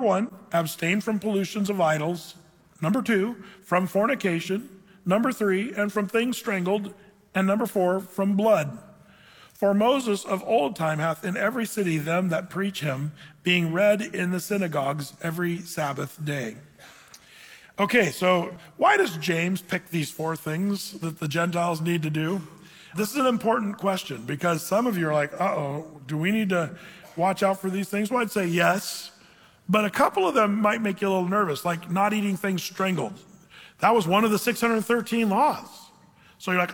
1, abstain from pollutions of idols. Number 2, from fornication. Number 3, and from things strangled. And number 4, from blood. For Moses of old time hath in every city them that preach him, being read in the synagogues every Sabbath day. Okay, so why does James pick these 4 things that the Gentiles need to do? This is an important question because some of you are like, do we need to watch out for these things? Well, I'd say yes, but a couple of them might make you a little nervous, like not eating things strangled. That was one of the 613 laws. So you're like,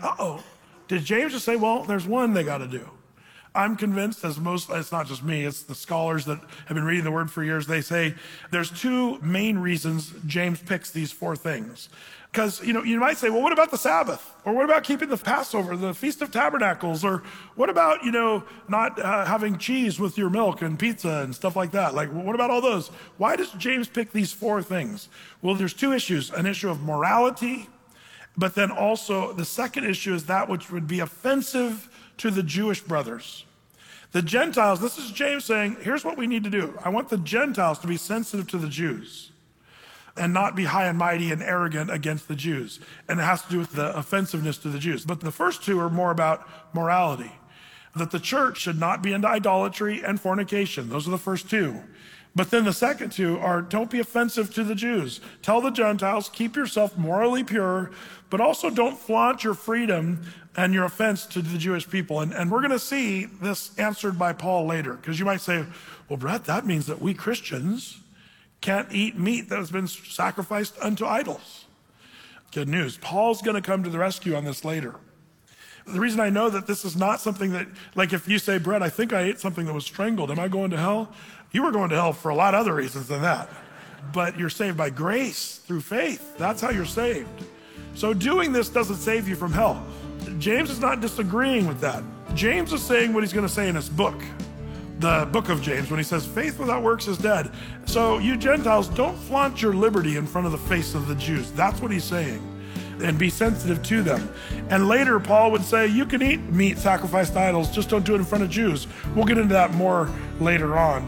did James just say, well, there's one they got to do? I'm convinced, it's not just me, it's the scholars that have been reading the word for years, they say there's 2 main reasons James picks these 4 things. Because, you might say, well, what about the Sabbath? Or what about keeping the Passover, the Feast of Tabernacles? Or what about, not having cheese with your milk and pizza and stuff like that? Like, what about all those? Why does James pick these 4 things? Well, there's 2 issues, an issue of morality, but then also the second issue is that which would be offensive to the Jewish brothers. The Gentiles, this is James saying, here's what we need to do. I want the Gentiles to be sensitive to the Jews and not be high and mighty and arrogant against the Jews. And it has to do with the offensiveness to the Jews. But the first 2 are more about morality, that the church should not be into idolatry and fornication. Those are the first 2. But then the second 2 are, don't be offensive to the Jews. Tell the Gentiles, keep yourself morally pure, but also don't flaunt your freedom and your offense to the Jewish people. And we're going to see this answered by Paul later, because you might say, well, Brett, that means that we Christians can't eat meat that has been sacrificed unto idols. Good news. Paul's going to come to the rescue on this later. The reason I know that this is not something that, like if you say, Brett, I think I ate something that was strangled. Am I going to hell? You were going to hell for a lot of other reasons than that. But you're saved by grace through faith. That's how you're saved. So doing this doesn't save you from hell. James is not disagreeing with that. James is saying what he's going to say in his book, the book of James, when he says, faith without works is dead. So you Gentiles, don't flaunt your liberty in front of the face of the Jews. That's what he's saying. And be sensitive to them. And later, Paul would say, you can eat meat sacrificed to idols, just don't do it in front of Jews. We'll get into that more later on.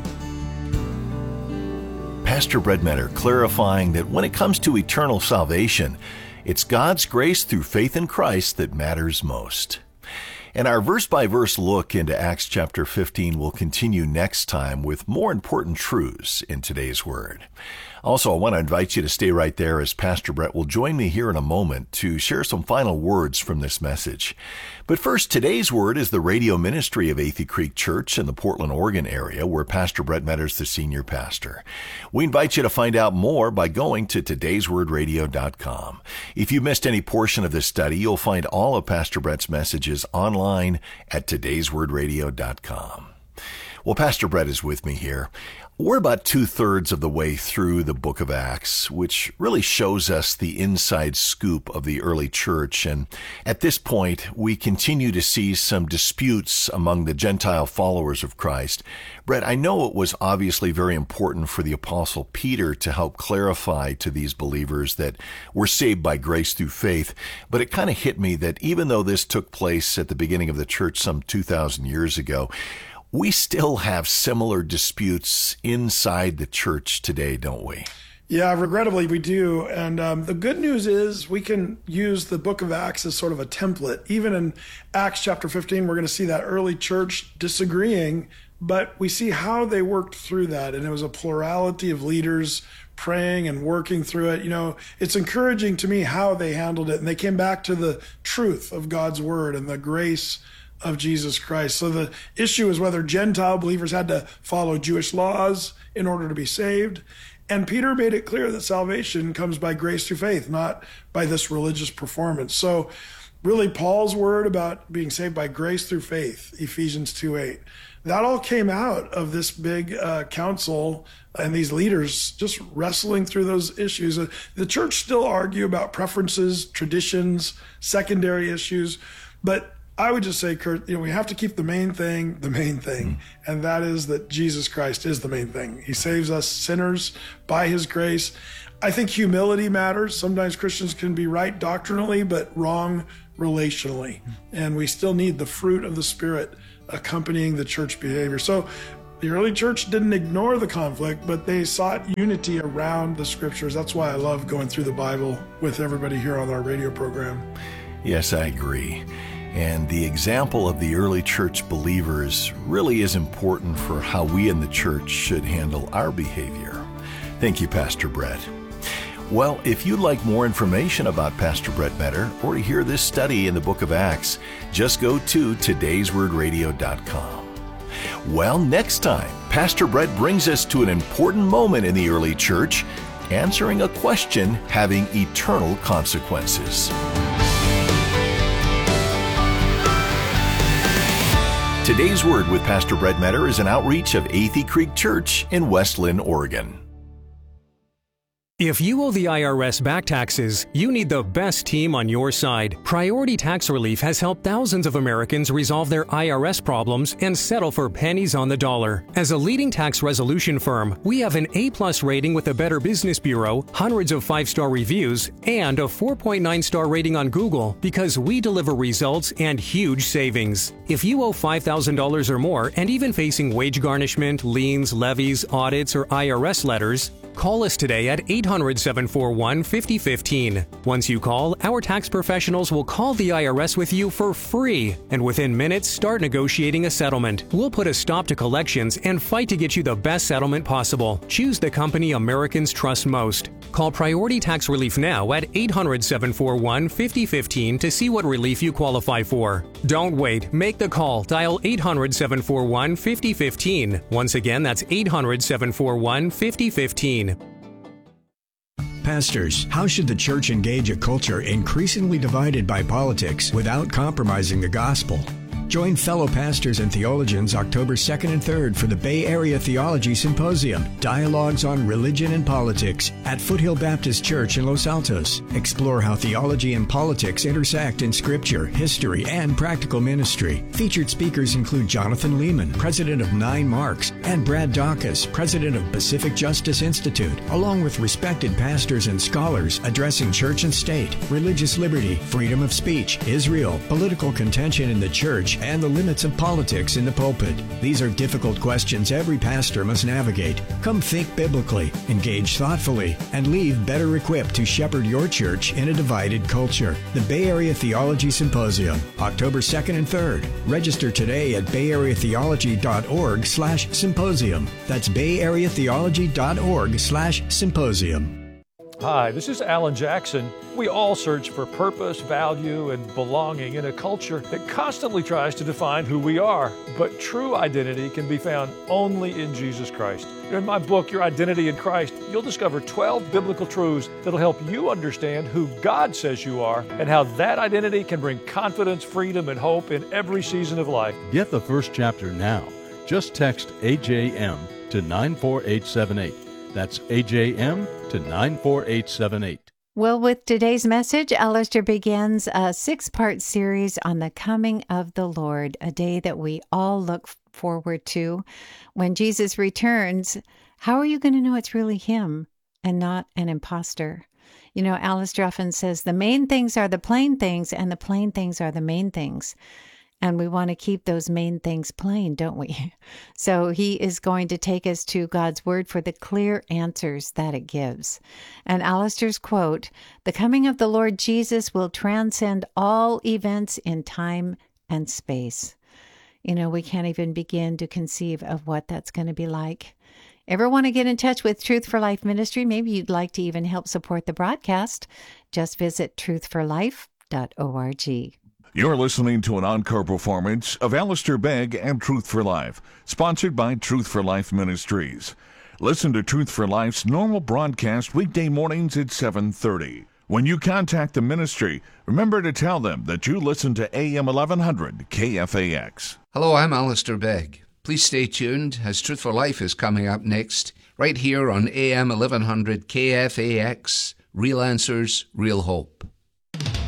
Pastor Brett Metter clarifying that when it comes to eternal salvation, it's God's grace through faith in Christ that matters most. And our verse-by-verse look into Acts chapter 15 will continue next time with more important truths in today's Word. Also, I want to invite you to stay right there as Pastor Brett will join me here in a moment to share some final words from this message. But first, today's Word is the radio ministry of Athey Creek Church in the Portland, Oregon area, where Pastor Brett Metter is the senior pastor. We invite you to find out more by going to todayswordradio.com. If you missed any portion of this study, you'll find all of Pastor Brett's messages online at todayswordradio.com. Well, Pastor Brett is with me here. We're about 2/3 of the way through the book of Acts, which really shows us the inside scoop of the early church. And at this point, we continue to see some disputes among the Gentile followers of Christ. Brett, I know it was obviously very important for the Apostle Peter to help clarify to these believers that we're saved by grace through faith. But it kind of hit me that even though this took place at the beginning of the church some 2,000 years ago, we still have similar disputes inside the church today, don't we? Yeah, regrettably we do. And the good news is we can use the book of Acts as sort of a template. Even in Acts chapter 15, we're going to see that early church disagreeing, but we see how they worked through that. And it was a plurality of leaders praying and working through it. You know, it's encouraging to me how they handled it. And they came back to the truth of God's word and the grace of Jesus Christ. So the issue is whether Gentile believers had to follow Jewish laws in order to be saved. And Peter made it clear that salvation comes by grace through faith, not by this religious performance. So really Paul's word about being saved by grace through faith, Ephesians 2:8, that all came out of this big council and these leaders just wrestling through those issues. The church still argue about preferences, traditions, secondary issues, but I would just say, Kurt, we have to keep the main thing, and that is that Jesus Christ is the main thing. He saves us sinners by his grace. I think humility matters. Sometimes Christians can be right doctrinally, but wrong relationally. And we still need the fruit of the Spirit accompanying the church behavior. So, The early church didn't ignore the conflict, but they sought unity around the scriptures. That's why I love going through the Bible with everybody here on our radio program. Yes, I agree. And the example of the early church believers really is important for how we in the church should handle our behavior. Thank you, Pastor Brett. Well, if you'd like more information about Pastor Brett Metter or to hear this study in the book of Acts, just go to todayswordradio.com. Well, next time, Pastor Brett brings us to an important moment in the early church, answering a question having eternal consequences. Today's Word with Pastor Brett Metter is an outreach of Athey Creek Church in West Linn, Oregon. If you owe the IRS back taxes, you need the best team on your side. Priority Tax Relief has helped thousands of Americans resolve their IRS problems and settle for pennies on the dollar. As a leading tax resolution firm, we have an A+ rating with the Better Business Bureau, hundreds of 5-star reviews, and a 4.9-star rating on Google because we deliver results and huge savings. If you owe $5,000 or more and even facing wage garnishment, liens, levies, audits, or IRS letters, call us today at 800-741-5015. Once you call, our tax professionals will call the IRS with you for free, and within minutes start negotiating a settlement. We'll put a stop to collections and fight to get you the best settlement possible. Choose the company Americans trust most. Call Priority Tax Relief now at 800-741-5015 to see what relief you qualify for. Don't wait. Make the call. Dial 800-741-5015. Once again, that's 800-741-5015. Pastors, how should the church engage a culture increasingly divided by politics without compromising the gospel? Join fellow pastors and theologians October 2nd and 3rd for the Bay Area Theology Symposium, Dialogues on Religion and Politics at Foothill Baptist Church in Los Altos. Explore how theology and politics intersect in scripture, history, and practical ministry. Featured speakers include Jonathan Lehman, president of 9 Marks, and Brad Dawkins, president of Pacific Justice Institute, along with respected pastors and scholars addressing church and state, religious liberty, freedom of speech, Israel, political contention in the church, and the limits of politics in the pulpit. These are difficult questions every pastor must navigate. Come think biblically, engage thoughtfully, and leave better equipped to shepherd your church in a divided culture. The Bay Area Theology Symposium, October 2nd and 3rd. Register today at bayareatheology.org/symposium. That's bayareatheology.org/symposium. Hi, this is Alan Jackson. We all search for purpose, value, and belonging in a culture that constantly tries to define who we are. But true identity can be found only in Jesus Christ. In my book, Your Identity in Christ, you'll discover 12 biblical truths that'll help you understand who God says you are and how that identity can bring confidence, freedom, and hope in every season of life. Get the first chapter now. Just text AJM to 94878. That's AJM to 94878. Well, with today's message, Alistair begins a 6-part series on the coming of the Lord, a day that we all look forward to. When Jesus returns, how are you going to know it's really him and not an imposter? You know, Alistair often says the main things are the plain things and the plain things are the main things. And we want to keep those main things plain, don't we? So he is going to take us to God's Word for the clear answers that it gives. And Alistair's quote, "The coming of the Lord Jesus will transcend all events in time and space." You know, we can't even begin to conceive of what that's going to be like. Ever want to get in touch with Truth for Life Ministry? Maybe you'd like to even help support the broadcast. Just visit truthforlife.org. You're listening to an encore performance of Alistair Begg and Truth for Life, sponsored by Truth for Life Ministries. Listen to Truth for Life's normal broadcast weekday mornings at 7:30. When you contact the ministry, remember to tell them that you listen to AM 1100 KFAX. Hello, I'm Alistair Begg. Please stay tuned as Truth for Life is coming up next, right here on AM 1100 KFAX, Real Answers, Real Hope.